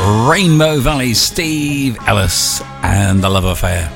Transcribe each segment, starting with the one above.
Rainbow Valley, Steve Ellis and The Love Affair.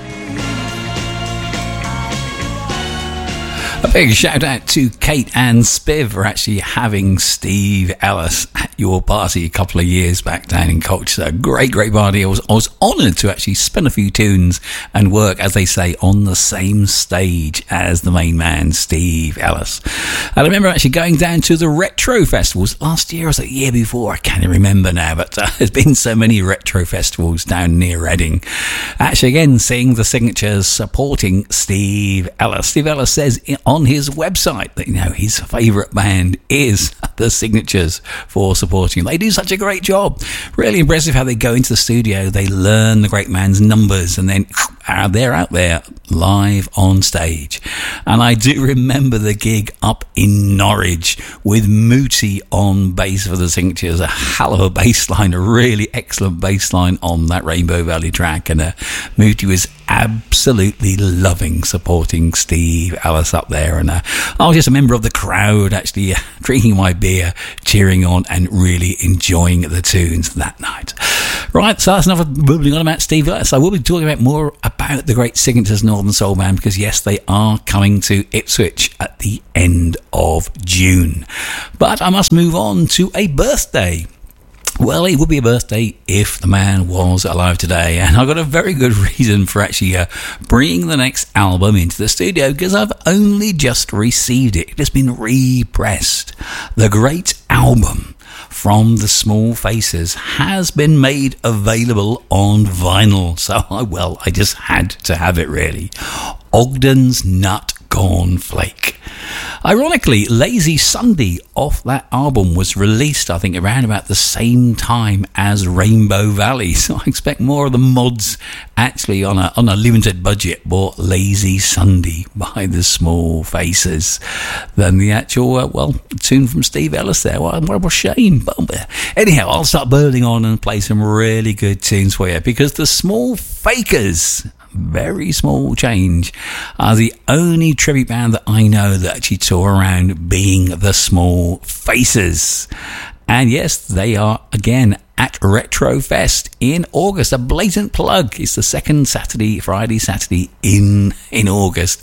A big shout out to Kate and Spiv for actually having Steve Ellis at your party a couple of years back down in Colchester. Great party. I was honoured to actually spin a few tunes and work, as they say, on the same stage as the main man, Steve Ellis. And I remember actually going down to the Retro Festivals last year or the year before. I can't remember now, but there's been so many Retro Festivals down near Reading. Actually, again, seeing the signatures supporting Steve Ellis. Steve Ellis says on his website that, his favourite band is the Signatures for supporting him. They do such a great job. Really impressive how they go into the studio, they learn the great man's numbers, and then they're out there live on stage. And I do remember the gig up in Norwich with Mooty on bass for the Signatures. A hell of a bass line, a really excellent bass line on that Rainbow Valley track. And Mooty was absolutely loving supporting Steve Ellis up there. And I was just a member of the crowd, actually drinking my beer, cheering on and really enjoying the tunes that night. Right, so that's enough of bubbling on about Steve Ellis. I will be talking about more about the great Signatures Northern Soul Band, because yes, they are coming to Ipswich at the end of June. But I must move on to a birthday. Well, it would be a birthday if the man was alive today, and I've got a very good reason for actually bringing the next album into the studio, because I've only just received it. It has been repressed. The great album from the Small Faces has been made available on vinyl, so I just had to have it, really. Ogden's Nut Corn Flake. Ironically, Lazy Sunday off that album was released, I think, around about the same time as Rainbow Valley. So I expect more of the mods actually on a limited budget bought Lazy Sunday by the Small Faces than the actual, tune from Steve Ellis there. What a shame. But anyhow, I'll start burning on and play some really good tunes for you, because the Small Fakers, very small change, are the only tribute band that I know that actually tour around being the Small Faces. And yes, they are again at Retrofest in August. A blatant plug. It's the second Friday, Saturday in August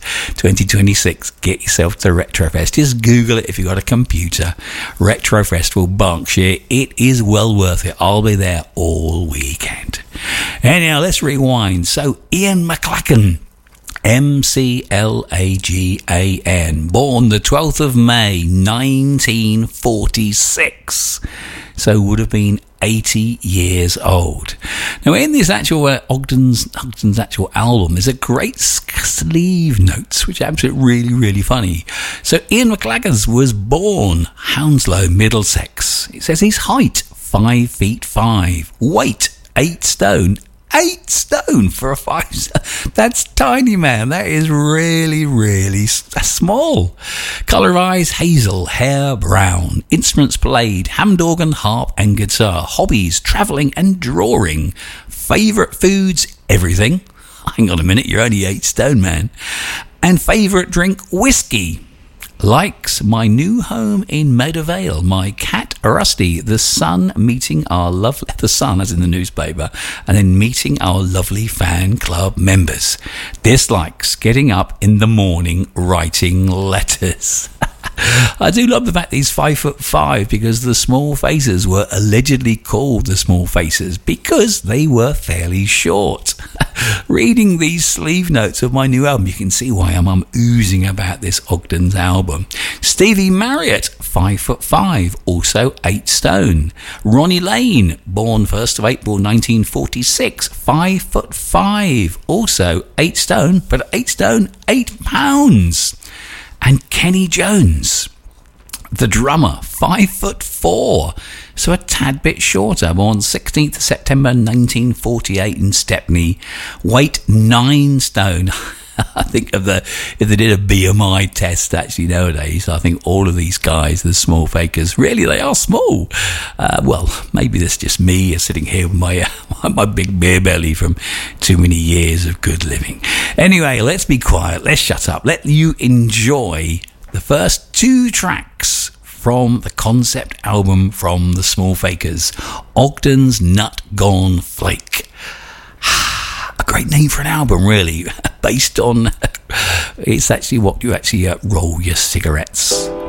2026. Get yourself to Retrofest. Just Google it if you've got a computer. Retro Festival, Berkshire. It is well worth it. I'll be there all weekend. Anyhow, let's rewind. So, Ian McLagan, McLagan, born the 12th of May 1946, so would have been 80 years old. Now, in this actual Ogden's actual album, there's a great sleeve notes, which are absolutely really funny. So Ian McLagan was born Hounslow, Middlesex. It says his height 5'5", weight 8 stone. 8 stone for a 5. That's tiny, man. That is really small. Colour of eyes hazel, hair brown. Instruments played Hammond organ, harp and guitar. Hobbies travelling and drawing. Favourite foods everything. Hang on a minute, you're only 8 stone, man. And favourite drink whiskey. Likes my new home in Maida Vale, my cat Rusty, the sun meeting our lovely, the sun as in the newspaper, and then meeting our lovely fan club members. Dislikes getting up in the morning writing letters. I do love the fact that he's 5'5", because the Small Faces were allegedly called the Small Faces because they were fairly short. Reading these sleeve notes of my new album, you can see why I'm oozing about this Ogden's album. Stevie Marriott, 5'5", also 8 stone. Ronnie Lane, born 1st of April 1946, 5'5", also 8 stone, but 8 stone, 8 pounds. And Kenny Jones, the drummer, 5'4", so a tad bit shorter, born 16th of September 1948 in Stepney, weight 9 stone. I think if they did a BMI test actually nowadays, I think all of these guys, the Small Fakers, really they are small. Maybe that's just me sitting here with my big beer belly from too many years of good living. Anyway, let's be quiet, let's shut up, let you enjoy the first 2 tracks from the concept album from the Small Fakers, Ogden's Nut Gone Flake. A great name for an album, really, based on it's actually what you actually roll your cigarettes